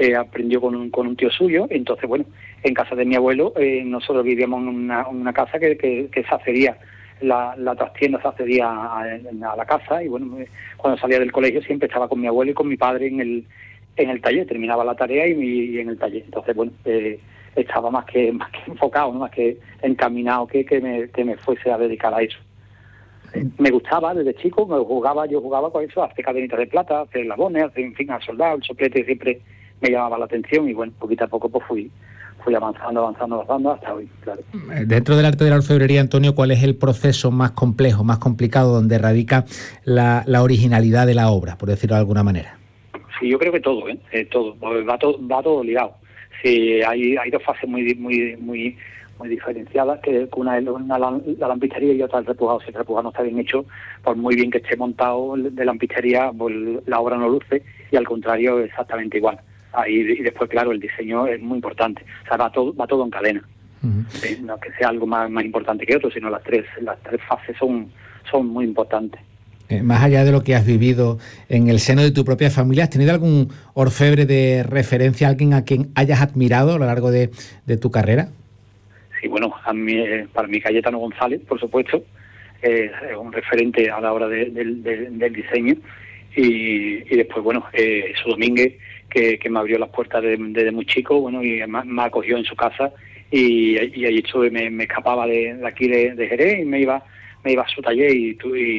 aprendió con un tío suyo. Entonces, bueno, en casa de mi abuelo, nosotros vivíamos en una casa que se accedía, la trastienda se accedía a la casa, y bueno, cuando salía del colegio siempre estaba con mi abuelo y con mi padre en el taller, terminaba la tarea y en el taller. Entonces, bueno, estaba más que enfocado, ¿no? Más que encaminado que me fuese a dedicar a eso. Me gustaba desde chico, yo jugaba con eso, a hacer cadenitas de plata, a hacer labones, en fin, a soldar, el soplete siempre me llamaba la atención, y bueno, poquito a poco pues fui avanzando hasta hoy, claro. Dentro del arte de la orfebrería, Antonio, ¿cuál es el proceso más complejo, más complicado, donde radica la originalidad de la obra, por decirlo de alguna manera? Sí, yo creo que todo, todo, va todo ligado. Sí, hay dos fases muy diferenciadas, que una es la lampistería y otra el repujado. Si el repujado no está bien hecho, por muy bien que esté montado de lampistería, pues la obra no luce, y al contrario exactamente igual. Y después, claro, el diseño es muy importante. O sea, va todo en cadena. Uh-huh. Sí, no que sea algo más importante que otro, sino las tres fases son muy importantes. Más allá de lo que has vivido en el seno de tu propia familia, ¿has tenido algún orfebre de referencia, alguien a quien hayas admirado a lo largo de tu carrera? Sí, bueno, para mí Cayetano González, por supuesto, es un referente a la hora del diseño, y después, bueno, Jesús Domínguez, que me abrió las puertas desde muy chico, bueno, y me acogió en su casa, y ahí estuve, me escapaba de aquí de Jerez, y me iba a su taller, y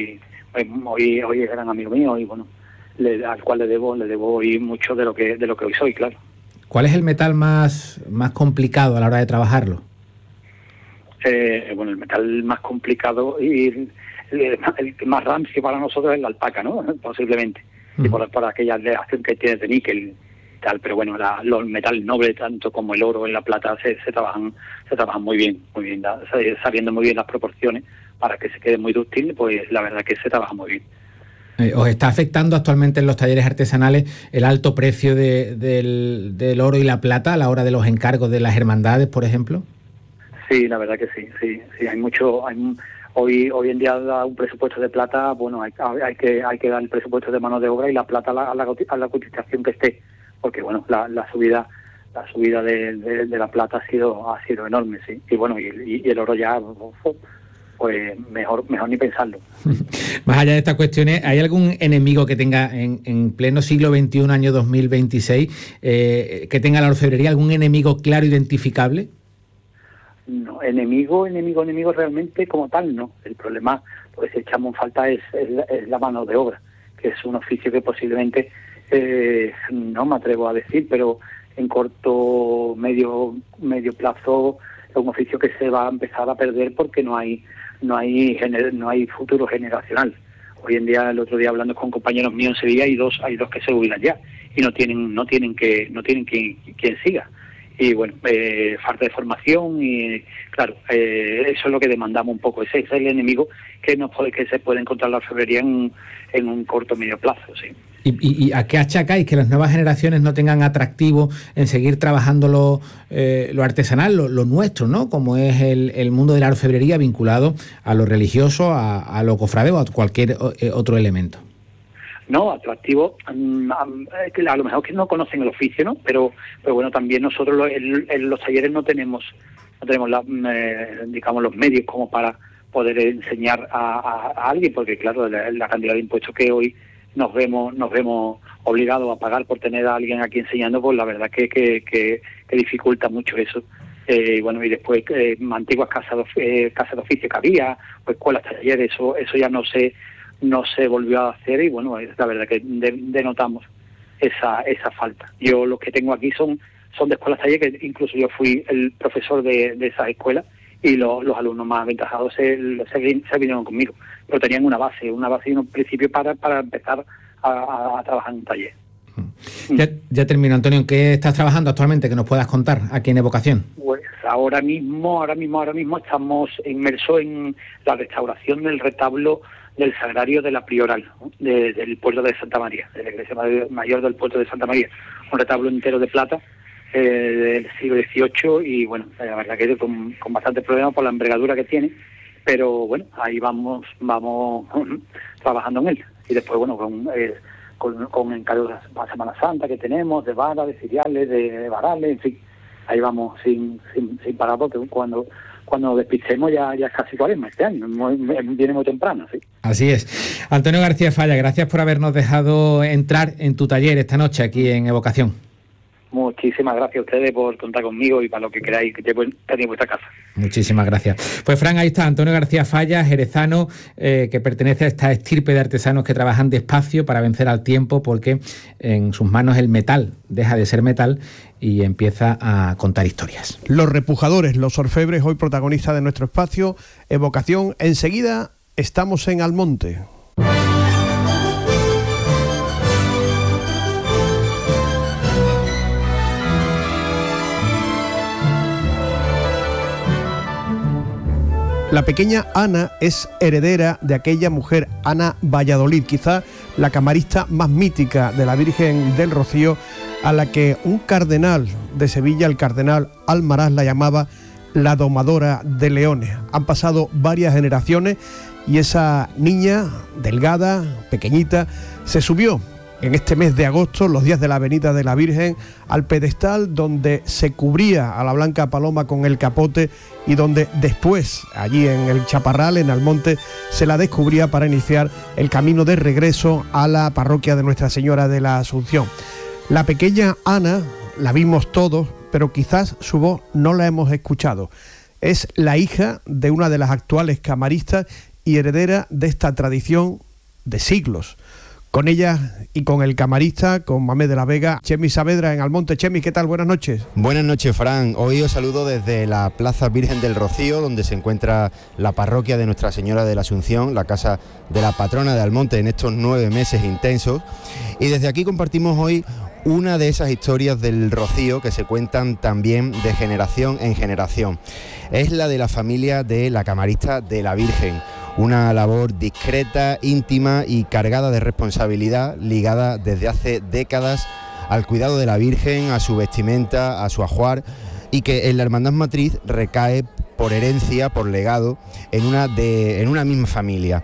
hoy es gran amigo mío, y bueno, al cual le debo hoy mucho de lo que hoy soy, claro. ¿Cuál es el metal más complicado a la hora de trabajarlo? Bueno, el metal más complicado y el más rancio para nosotros es la alpaca, ¿no? Posiblemente. Uh-huh. Y por aquella aleación que tiene de níquel y tal, pero bueno, los metales nobles, tanto como el oro y la plata, se trabajan muy bien, sabiendo muy bien las proporciones para que se quede muy dúctil, pues la verdad que se trabaja muy bien. ¿Os está afectando actualmente en los talleres artesanales el alto precio del oro y la plata a la hora de los encargos de las hermandades, por ejemplo? Sí, la verdad que sí, hay mucho. Hoy en día da un presupuesto de plata, bueno, hay que dar el presupuesto de mano de obra, y la plata a la cotización que esté, porque bueno, la subida de la plata ha sido enorme, sí, y bueno, y el oro ya, pues mejor ni pensarlo. Más allá de estas cuestiones, ¿hay algún enemigo que tenga en pleno siglo XXI, año 2026, que tenga la orfebrería, algún enemigo claro, identificable? No, enemigo realmente como tal no. El problema, pues si echamos en falta es la mano de obra, que es un oficio que posiblemente, no me atrevo a decir, pero en corto, medio plazo, es un oficio que se va a empezar a perder, porque no hay futuro generacional. Hoy en día, el otro día hablando con compañeros míos en Sevilla, hay dos que se jubilan ya y no tienen quien siga. Y bueno, falta de formación, y claro, eso es lo que demandamos un poco. Ese es el enemigo que se puede encontrar la orfebrería en un corto medio plazo, sí. ¿Y a qué achacáis que las nuevas generaciones no tengan atractivo en seguir trabajando lo artesanal, lo nuestro, ¿no? Como es el mundo de la orfebrería, vinculado a lo religioso, a lo cofradeo, a cualquier otro elemento? No, atractivo, a lo mejor que no conocen el oficio, ¿no? Pero bueno, también nosotros en los talleres no tenemos digamos, los medios como para poder enseñar a alguien, porque claro, la cantidad de impuestos que hoy nos vemos obligados a pagar por tener a alguien aquí enseñando, pues la verdad que dificulta mucho eso. Bueno, y después antiguas casas de oficio que había, o escuelas, talleres, eso ya no se volvió a hacer, y bueno, es la verdad que denotamos esa falta. Yo los que tengo aquí son de escuelas talleres, que incluso yo fui el profesor de esas escuelas, y los alumnos más aventajados se vinieron conmigo, pero tenían una base y un principio para empezar a trabajar en un taller. Ya termino, Antonio. ¿En qué estás trabajando actualmente que nos puedas contar aquí en Evocación? Pues ahora mismo estamos inmersos en la restauración del retablo del Sagrario de la Prioral, ¿no? del puerto de Santa María, de la iglesia mayor del puerto de Santa María, un retablo entero de plata del siglo XVIII, y bueno, la verdad que con bastante problema por la envergadura que tiene, pero bueno, ahí vamos trabajando en él. Y después, bueno, con encargos de la Semana Santa que tenemos, de varas, de cereales, de varales, en fin, ahí vamos sin parar, porque cuando nos despistemos ya es casi 40 este año, viene muy temprano, sí. Así es. Antonio García Falla, gracias por habernos dejado entrar en tu taller esta noche aquí en Evocación. Muchísimas gracias a ustedes por contar conmigo y para lo que queráis que tenéis en vuestra casa. Muchísimas gracias. Pues Fran, ahí está Antonio García Falla, jerezano, que pertenece a esta estirpe de artesanos que trabajan despacio para vencer al tiempo, porque en sus manos el metal deja de ser metal y empieza a contar historias. Los repujadores, los orfebres, hoy protagonistas de nuestro espacio Evocación. Enseguida estamos en Almonte. La pequeña Ana es heredera de aquella mujer, Ana Valladolid, quizá la camarista más mítica de la Virgen del Rocío, a la que un cardenal de Sevilla, el cardenal Almaraz, la llamaba la domadora de leones. Han pasado varias generaciones y esa niña, delgada, pequeñita, se subió en este mes de agosto, los días de la Avenida de la Virgen, al pedestal donde se cubría a la Blanca Paloma con el capote y donde después, allí en el Chaparral, en Almonte, se la descubría para iniciar el camino de regreso a la parroquia de Nuestra Señora de la Asunción. La pequeña Ana la vimos todos, pero quizás su voz no la hemos escuchado. Es la hija de una de las actuales camaristas y heredera de esta tradición de siglos. Con ella y con el camarista, con Mamé de la Vega, Chemi Saavedra en Almonte. Chemi, ¿qué tal? Buenas noches. Buenas noches, Fran. Hoy os saludo desde la Plaza Virgen del Rocío, donde se encuentra la parroquia de Nuestra Señora de la Asunción, la casa de la patrona de Almonte en estos 9 meses intensos. Y desde aquí compartimos hoy una de esas historias del Rocío que se cuentan también de generación en generación. Es la de la familia de la camarista de la Virgen. Una labor discreta, íntima y cargada de responsabilidad, ligada desde hace décadas al cuidado de la Virgen, a su vestimenta, a su ajuar, y que en la Hermandad Matriz recae por herencia, por legado, en una misma familia.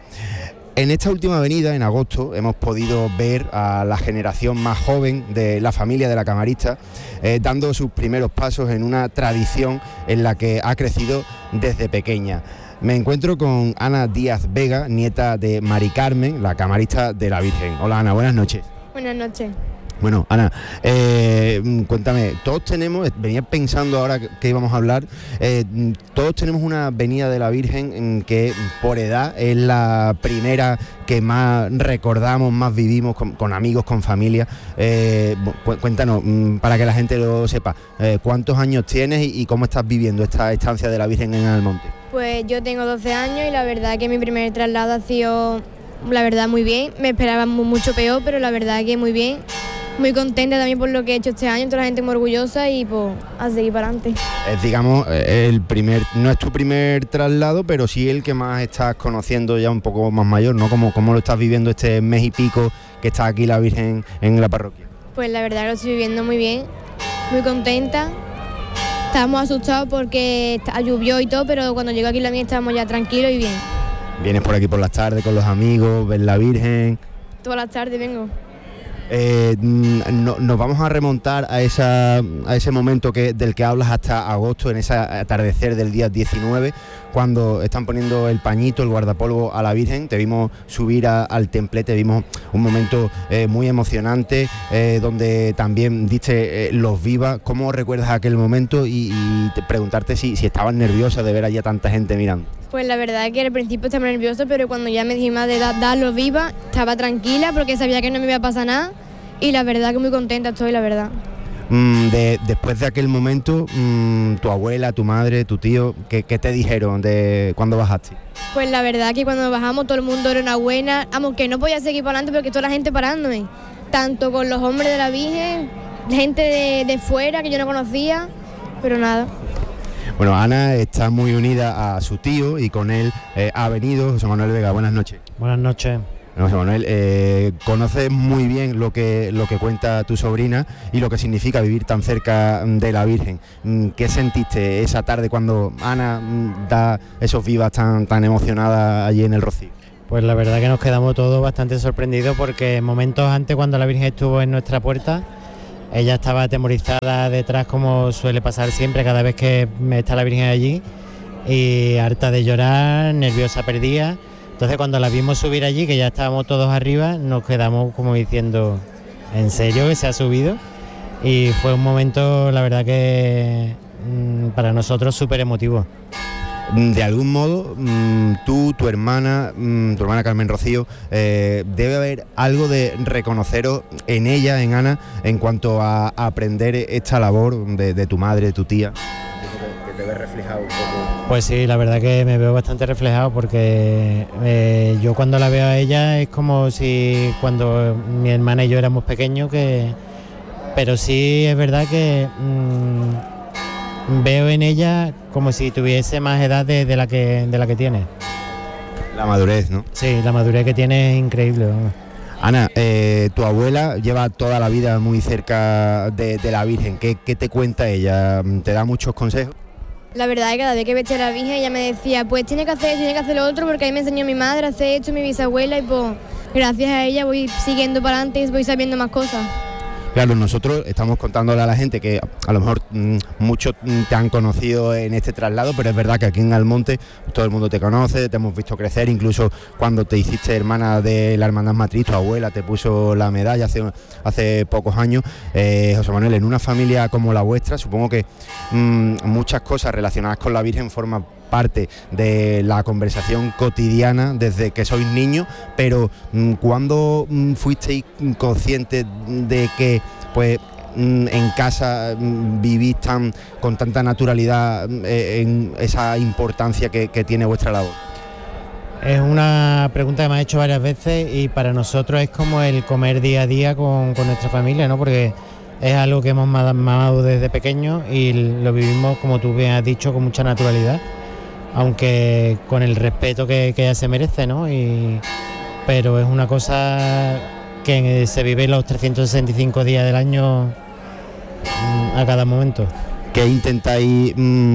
En esta última avenida, en agosto, hemos podido ver a la generación más joven de la familia de la camarista dando sus primeros pasos en una tradición en la que ha crecido desde pequeña. Me encuentro con Ana Díaz Vega, nieta de Mari Carmen, la camarista de la Virgen. Hola Ana, buenas noches. Buenas noches. Bueno, Ana, cuéntame, todos tenemos, venía pensando ahora que íbamos a hablar, todos tenemos una venida de la Virgen que por edad es la primera que más recordamos, más vivimos con amigos, con familia. Cuéntanos, para que la gente lo sepa, ¿cuántos años tienes y cómo estás viviendo esta estancia de la Virgen en Almonte? Pues yo tengo 12 años y la verdad que mi primer traslado ha sido, la verdad, muy bien. Me esperaba mucho peor, pero la verdad que muy bien. Muy contenta también por lo que he hecho este año, toda la gente muy orgullosa y pues a seguir para adelante. Digamos, no es tu primer traslado, pero sí el que más estás conociendo ya un poco más mayor, ¿no? ¿Cómo lo estás viviendo este mes y pico que está aquí la Virgen en la parroquia? Pues la verdad que lo estoy viviendo muy bien, muy contenta. Estábamos asustados porque llovió y todo, pero cuando llegó aquí la mía estábamos ya tranquilos y bien. ¿Vienes por aquí por las tardes con los amigos, ves la Virgen? Todas las tardes vengo. Nos vamos a remontar a ese momento del que hablas hasta agosto, en ese atardecer del día 19, cuando están poniendo el pañito, el guardapolvo a la Virgen. Te vimos subir al templete, vimos un momento muy emocionante, donde también diste los vivas. ¿Cómo recuerdas aquel momento? Y preguntarte si estabas nerviosa de ver allí a tanta gente mirando. Pues la verdad que al principio estaba nerviosa, pero cuando ya me dijimos de dar los vivas, estaba tranquila porque sabía que no me iba a pasar nada y la verdad que muy contenta estoy, la verdad. Después de aquel momento, tu abuela, tu madre, tu tío, ¿qué te dijeron de cuando bajaste? Pues la verdad que cuando bajamos todo el mundo era una buena, aunque no podía seguir para adelante porque toda la gente parándome, tanto con los hombres de la Virgen, gente de fuera que yo no conocía, pero nada. Bueno, Ana está muy unida a su tío y con él ha venido José Manuel Vega. Buenas noches. Buenas noches. José Manuel, conoces muy bien lo que cuenta tu sobrina y lo que significa vivir tan cerca de la Virgen. ¿Qué sentiste esa tarde cuando Ana da esos vivas tan emocionada allí en el Rocío? Pues la verdad que nos quedamos todos bastante sorprendidos porque momentos antes, cuando la Virgen estuvo en nuestra puerta, ella estaba atemorizada detrás, como suele pasar siempre cada vez que está la Virgen allí, y harta de llorar, nerviosa, perdida. Entonces cuando la vimos subir allí, que ya estábamos todos arriba, nos quedamos como diciendo, ¿en serio que se ha subido? Y fue un momento, la verdad que para nosotros súper emotivo. De algún modo, tú, tu hermana Carmen Rocío, debe haber algo de reconoceros en ella, en Ana, en cuanto a aprender esta labor de tu madre, de tu tía. Que te ves reflejado un poco. Pues sí, la verdad que me veo bastante reflejado porque yo cuando la veo a ella es como si cuando mi hermana y yo éramos pequeños, pero sí es verdad que veo en ella como si tuviese más edad de la que tiene. La madurez, ¿no? Sí, la madurez que tiene es increíble. Vamos. Ana, tu abuela lleva toda la vida muy cerca de la Virgen. ¿Qué te cuenta ella? ¿Te da muchos consejos? La verdad es que cada vez que vestía a la Virgen ella me decía, pues tiene que hacer lo otro, porque a mí me enseñó mi madre a hacer esto, mi bisabuela, y pues gracias a ella voy siguiendo para adelante y voy sabiendo más cosas. Claro, nosotros estamos contándole a la gente que a lo mejor muchos te han conocido en este traslado, pero es verdad que aquí en Almonte todo el mundo te conoce, te hemos visto crecer, incluso cuando te hiciste hermana de la Hermandad Matriz, tu abuela te puso la medalla hace pocos años. José Manuel, en una familia como la vuestra, supongo que muchas cosas relacionadas con la Virgen forman parte de la conversación cotidiana desde que sois niños, pero ¿cuándo fuisteis conscientes de que pues en casa vivís con tanta naturalidad en esa importancia que tiene vuestra labor? Es una pregunta que me ha hecho varias veces y para nosotros es como el comer día a día con nuestra familia, ¿no? Porque es algo que hemos mamado desde pequeños y lo vivimos, como tú bien has dicho, con mucha naturalidad, aunque con el respeto que ella se merece, ¿no? Pero es una cosa que se vive los 365 días del año a cada momento. ¿Qué intentáis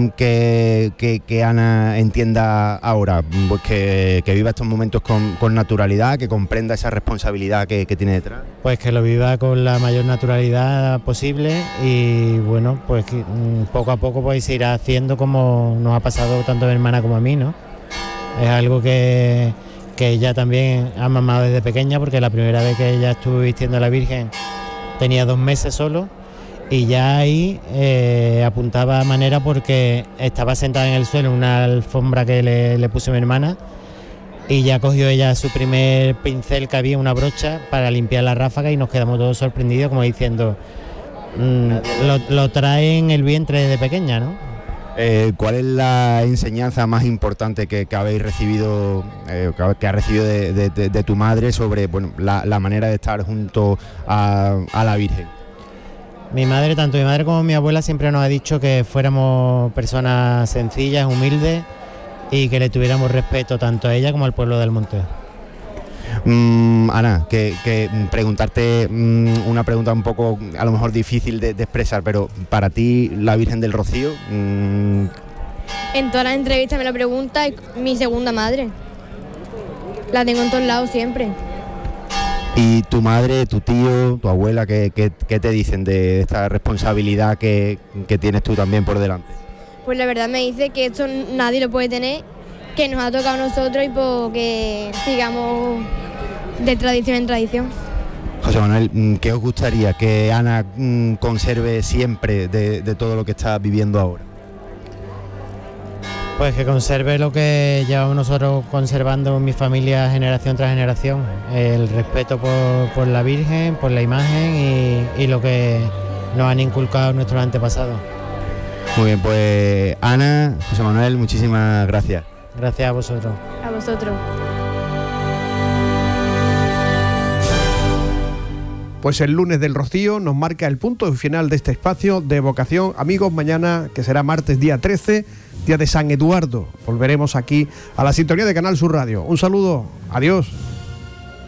que Ana entienda ahora? Pues que viva estos momentos con naturalidad, que comprenda esa responsabilidad que tiene detrás. Pues que lo viva con la mayor naturalidad posible y bueno, pues poco a poco pues se irá haciendo como nos ha pasado tanto a mi hermana como a mí, ¿no? Es algo que ella también ha mamado desde pequeña, porque la primera vez que ella estuvo vistiendo a la Virgen tenía 2 meses solo. Y ya ahí apuntaba a manera porque estaba sentada en el suelo en una alfombra que le puso mi hermana y ya cogió ella su primer pincel que había, una brocha, para limpiar la ráfaga y nos quedamos todos sorprendidos como diciendo, lo trae en el vientre desde pequeña, ¿no? ¿Cuál es la enseñanza más importante que habéis recibido, que has recibido de tu madre sobre la manera de estar junto a la Virgen? Mi madre, tanto mi madre como mi abuela, siempre nos ha dicho que fuéramos personas sencillas, humildes y que le tuviéramos respeto tanto a ella como al pueblo del Monte. Ana, que preguntarte una pregunta un poco a lo mejor difícil de expresar, pero para ti la Virgen del Rocío... En todas las entrevistas me lo pregunta, es mi segunda madre. La tengo en todos lados siempre. ¿Y tu madre, tu tío, tu abuela, qué te dicen de esta responsabilidad que tienes tú también por delante? Pues la verdad me dice que esto nadie lo puede tener, que nos ha tocado a nosotros y pues que sigamos de tradición en tradición. José Manuel, ¿qué os gustaría que Ana conserve siempre de todo lo que está viviendo ahora? Pues que conserve lo que llevamos nosotros conservando en mi familia generación tras generación, el respeto por la Virgen, por la imagen y lo que nos han inculcado nuestros antepasados. Muy bien, pues Ana, José Manuel, muchísimas gracias. Gracias a vosotros. A vosotros. Pues el lunes del Rocío nos marca el punto final de este espacio de vocación. Amigos, mañana, que será martes día 13, día de San Eduardo, volveremos aquí a la sintonía de Canal Sur Radio. Un saludo, adiós.